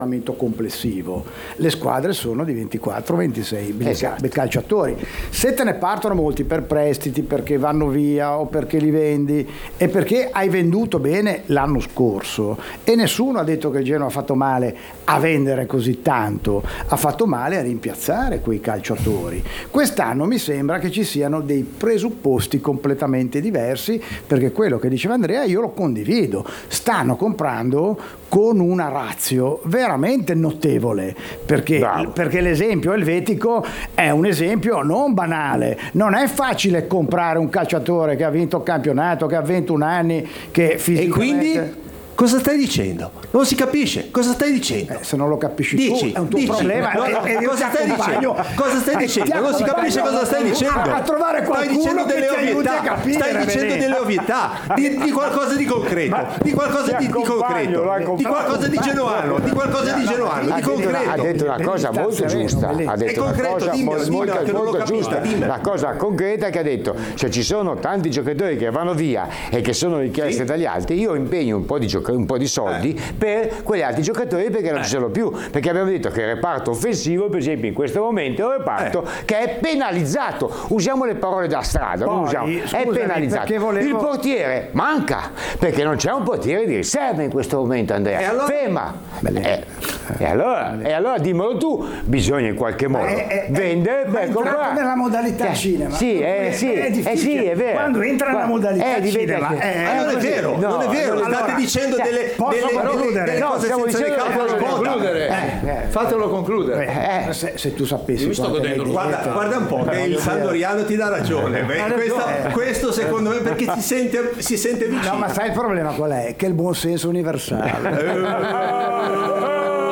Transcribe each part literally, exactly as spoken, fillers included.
complessivo. Le squadre sono di ventiquattro ventisei esatto. calciatori. Se te ne partono molti per prestiti, perché vanno via o perché li vendi, e perché hai venduto bene l'anno scorso, e nessuno ha detto che il Genoa ha fatto male a vendere così tanto, ha fatto male a rimpiazzare quei calciatori. Quest'anno mi sembra che ci siano dei presupposti completamente diversi, perché quello che diceva Andrea io lo condivido. Stanno comprando con una ratio veramente notevole, perché, perché l'esempio elvetico è un esempio non banale. Non è facile comprare un calciatore che ha vinto il campionato, che ha ventuno anni, che fisicamente... E quindi cosa stai dicendo? Non si capisce. Cosa stai dicendo? Eh, se non lo capisci dici, tu, è un tuo dici. problema. No, no, e, e cosa stai dicendo? Cosa stai dicendo? Non si capisce cosa stai dicendo. A, a trovare qualcuno stai dicendo delle che ti aiuti ovvietà. a capire. Stai dicendo delle ovvietà. Di, di qualcosa di concreto. Ma di qualcosa di, di concreto. Di qualcosa di genuano. Di qualcosa di genuano. Di concreto. Ha detto una cosa molto giusta. Ha detto una cosa molto, molto giusta. La cosa concreta che ha detto: se ci sono tanti giocatori che vanno via e che sono richiesti dagli altri, io impegno un po' di, gioc- un po' di soldi per quegli altri giocatori, perché non eh. ci sono più, perché abbiamo detto che il reparto offensivo, per esempio, in questo momento è un reparto eh. che è penalizzato. Usiamo le parole da strada. Poi, non usiamo. Scusami, è penalizzato. Volevo... Il portiere manca, perché non c'è un portiere di riserva in questo momento, Andrea. E allora... Ferma. Eh. E allora, e allora dimmelo tu, bisogna in qualche modo eh, eh, vendere per comprare. Nella modalità eh, cinema. Sì, eh, sì, è, è, sì, è vero. Quando entra nella modalità eh, cinema, che... eh, eh, non è vero, no, non è vero. Allora, state dicendo cioè, delle, posso delle, concludere? delle No, cose stiamo senza dicendo ricavare fatelo concludere. Eh, eh, fatelo concludere. Eh, eh, se, se tu sapessi, mi sto godendo. Guarda, guarda un po' che il Sandoriano ti dà ragione. Beh, questa, questo secondo me perché si sente, si sente vicino. No, ma sai il problema qual è? Che il buon senso universale.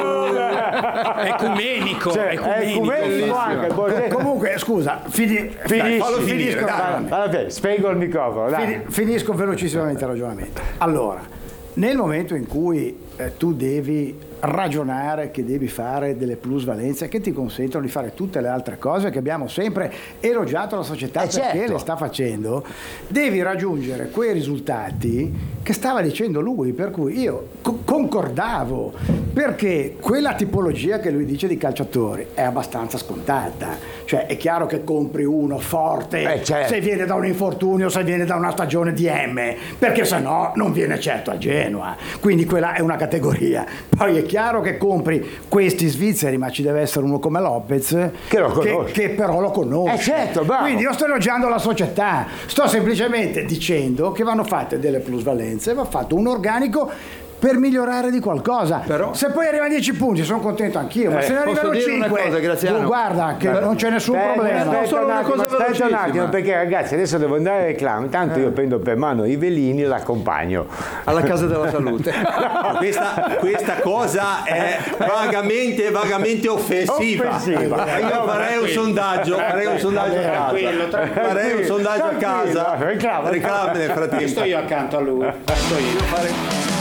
Ecumenico, cioè, ecumenico, ecumenico anche. Comunque, scusa, fini, Fini, dai, fallo finire, finisco, dai. Vabbè, spengo il microfono. Dai. Fini, finisco velocissimamente il ragionamento. Allora, nel momento in cui eh, tu devi ragionare che devi fare delle plusvalenze che ti consentono di fare tutte le altre cose che abbiamo sempre elogiato la società eh perché certo. le sta facendo, devi raggiungere quei risultati che stava dicendo lui, per cui io co- concordavo, perché quella tipologia che lui dice di calciatori è abbastanza scontata, cioè è chiaro che compri uno forte eh certo. se viene da un infortunio, se viene da una stagione di M, perché se no non viene certo a Genoa, quindi quella è una categoria. Poi è chiaro che compri questi svizzeri, ma ci deve essere uno come Lopez che, lo che, che però lo conosce. Eh certo, bravo. Quindi io sto elogiando la società, sto semplicemente dicendo che vanno fatte delle plusvalenze, va fatto un organico per migliorare di qualcosa. Però, se poi arrivano dieci punti sono contento anch'io, ma eh, se ne arrivano cinque, oh, guarda che Beh, non c'è nessun aspetta, problema. aspetta, solo una attimo, cosa aspetta un attimo, velocissima. perché ragazzi adesso devo andare al reclamo, intanto eh. io prendo per mano i velini e l'accompagno alla casa della salute. questa, questa cosa è vagamente vagamente offensiva, offensiva. Io farei un sondaggio farei un sondaggio a casa farei un sondaggio a casa reclama reclama nel frattempo. Sto io accanto a lui. Sto io.